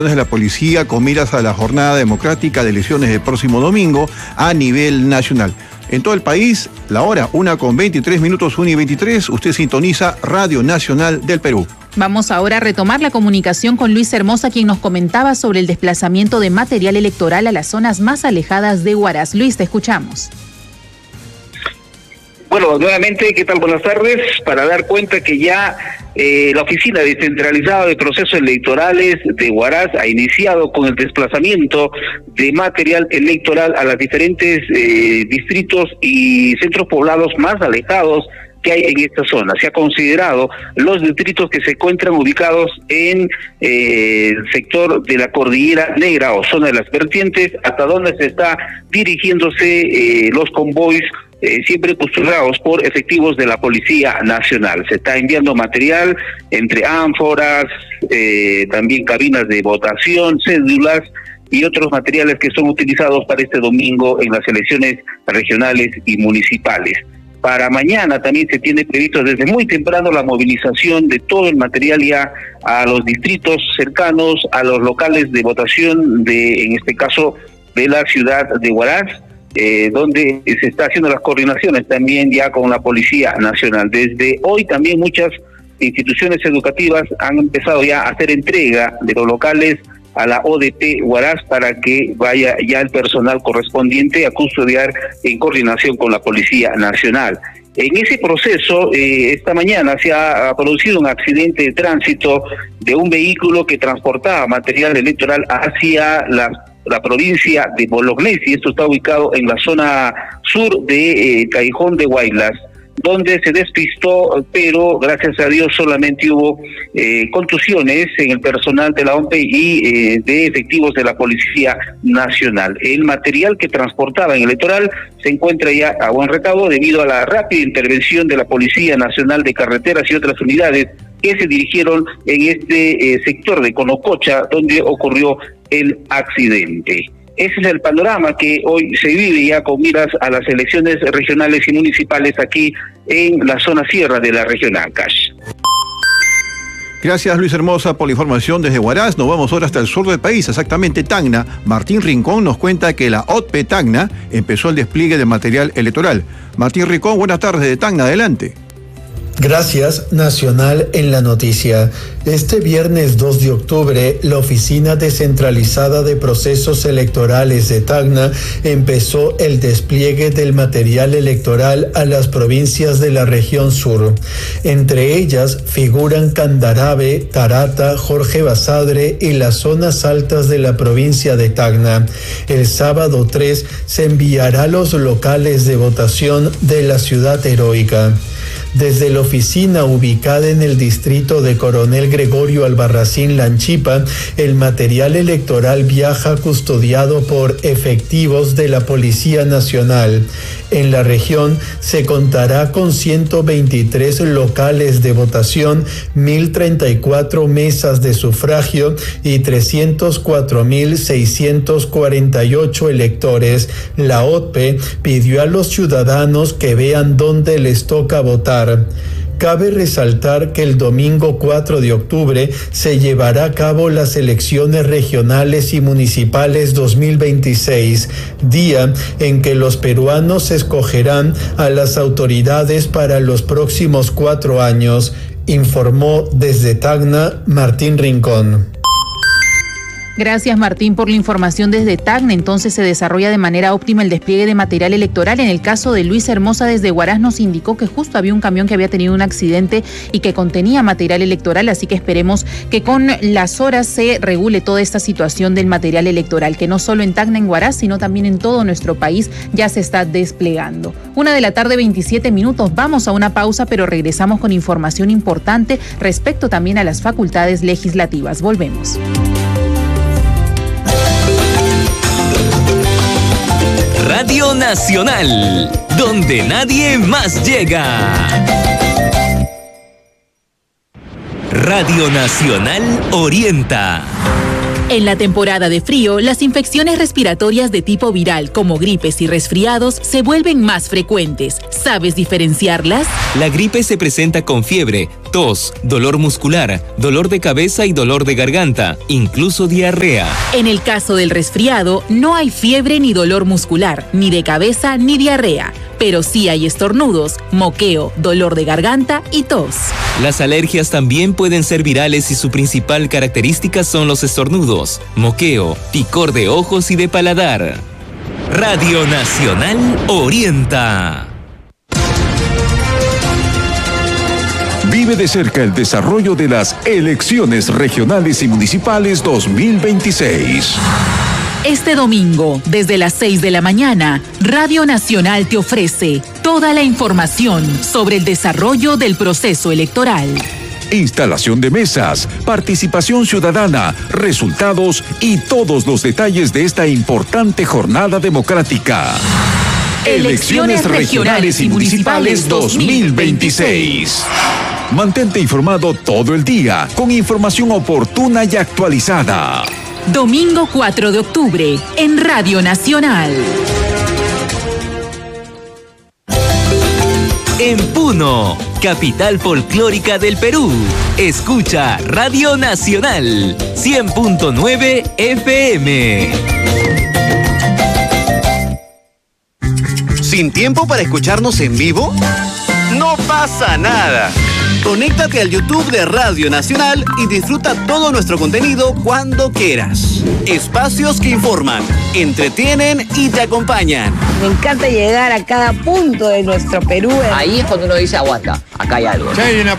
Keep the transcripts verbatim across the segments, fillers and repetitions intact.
de la policía con miras a la jornada democrática de elecciones del próximo domingo a nivel nacional. En todo el país, la hora, una con veintitrés minutos, una y veintitrés, usted sintoniza Radio Nacional del Perú. Vamos ahora a retomar la comunicación con Luis Hermosa, quien nos comentaba sobre el desplazamiento de material electoral a las zonas más alejadas de Huaraz. Luis, te escuchamos. Bueno, nuevamente, ¿qué tal? Buenas tardes. Para dar cuenta que ya eh, la Oficina Descentralizada de Procesos Electorales de Huaraz ha iniciado con el desplazamiento de material electoral a los diferentes eh, distritos y centros poblados más alejados que hay en esta zona. Se ha considerado los distritos que se encuentran ubicados en eh, el sector de la Cordillera Negra o zona de las vertientes, hasta donde se está dirigiéndose eh, los convoys, Eh, siempre custodiados por efectivos de la Policía Nacional. Se está enviando material entre ánforas, eh, también cabinas de votación, cédulas y otros materiales que son utilizados para este domingo en las elecciones regionales y municipales. Para mañana también se tiene previsto desde muy temprano la movilización de todo el material ya a los distritos cercanos, a los locales de votación de, en este caso, de la ciudad de Huaraz, Eh, donde se está haciendo las coordinaciones también ya con la Policía Nacional. Desde hoy también muchas instituciones educativas han empezado ya a hacer entrega de los locales a la O D P Huaraz para que vaya ya el personal correspondiente a custodiar en coordinación con la Policía Nacional. En ese proceso, eh, esta mañana se ha producido un accidente de tránsito de un vehículo que transportaba material electoral hacia la la provincia de Bolognesi. Esto está ubicado en la zona sur de eh, Callejón de Huaylas, donde se despistó, pero gracias a Dios solamente hubo eh, contusiones en el personal de la O M P E y eh, de efectivos de la Policía Nacional. El material que transportaba en el litoral se encuentra ya a buen recaudo debido a la rápida intervención de la Policía Nacional de Carreteras y otras unidades que se dirigieron en este eh, sector de Conococha, donde ocurrió el accidente. Ese es el panorama que hoy se vive ya con miras a las elecciones regionales y municipales aquí en la zona sierra de la región Ancash. Gracias, Luis Hermosa, por la información desde Huaraz. Nos vamos ahora hasta el sur del país, exactamente Tacna. Martín Rincón nos cuenta que la O T P E Tacna empezó el despliegue de material electoral. Martín Rincón, buenas tardes de Tacna, adelante. Gracias, Nacional en la noticia. Este viernes dos de octubre, la Oficina Descentralizada de Procesos Electorales de Tacna empezó el despliegue del material electoral a las provincias de la región sur. Entre ellas figuran Candarave, Tarata, Jorge Basadre y las zonas altas de la provincia de Tacna. El sábado tres se enviará a los locales de votación de la ciudad heroica. Desde la oficina ubicada en el distrito de Coronel Gregorio Albarracín Lanchipa, el material electoral viaja custodiado por efectivos de la Policía Nacional. En la región se contará con ciento veintitrés locales de votación, mil treinta y cuatro mesas de sufragio y trescientos cuatro mil seiscientos cuarenta y ocho electores. La O T P E pidió a los ciudadanos que vean dónde les toca votar. Cabe resaltar que el domingo cuatro de octubre se llevará a cabo las elecciones regionales y municipales dos mil veintiséis, día en que los peruanos escogerán a las autoridades para los próximos cuatro años, informó desde Tacna Martín Rincón. Gracias, Martín, por la información desde Tacna. Entonces se desarrolla de manera óptima el despliegue de material electoral. En el caso de Luis Hermosa desde Huaraz nos indicó que justo había un camión que había tenido un accidente y que contenía material electoral, así que esperemos que con las horas se regule toda esta situación del material electoral, que no solo en Tacna, en Huaraz, sino también en todo nuestro país ya se está desplegando. Una de la tarde, veintisiete minutos. Vamos a una pausa, pero regresamos con información importante respecto también a las facultades legislativas. Volvemos. Radio Nacional, donde nadie más llega. Radio Nacional orienta. En la temporada de frío, las infecciones respiratorias de tipo viral, como gripes y resfriados, se vuelven más frecuentes. ¿Sabes diferenciarlas? La gripe se presenta con fiebre, tos, dolor muscular, dolor de cabeza y dolor de garganta, incluso diarrea. En el caso del resfriado, no hay fiebre ni dolor muscular, ni de cabeza ni diarrea, pero sí hay estornudos, moqueo, dolor de garganta y tos. Las alergias también pueden ser virales y su principal característica son los estornudos, moqueo, picor de ojos y de paladar. Radio Nacional orienta. Vive de cerca el desarrollo de las elecciones regionales y municipales dos mil veintiséis. Este domingo, desde las seis de la mañana, Radio Nacional te ofrece toda la información sobre el desarrollo del proceso electoral. Instalación de mesas, participación ciudadana, resultados y todos los detalles de esta importante jornada democrática. Elecciones regionales y municipales dos mil veintiséis. Mantente informado todo el día con información oportuna y actualizada. Domingo cuatro de octubre, en Radio Nacional. En Puno, capital folclórica del Perú, escucha Radio Nacional cien punto nueve F M. ¿Sin tiempo para escucharnos en vivo? No pasa nada. Conéctate al YouTube de Radio Nacional y disfruta todo nuestro contenido cuando quieras. Espacios que informan, entretienen y te acompañan. Me encanta llegar a cada punto de nuestro Perú. Ahí es cuando uno dice aguanta, acá hay algo.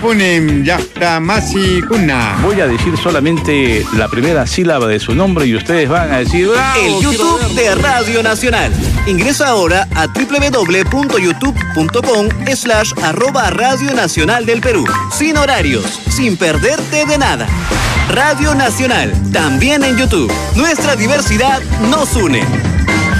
Voy a decir solamente la primera sílaba de su nombre y ustedes van a decir ¡bravo! El YouTube de Radio Nacional. Ingresa ahora a doble u doble u doble u punto youtube punto com slash arroba Radio Nacional del Perú. Sin horarios, sin perderte de nada. Radio Nacional, también en YouTube. Nuestra diversidad nos une.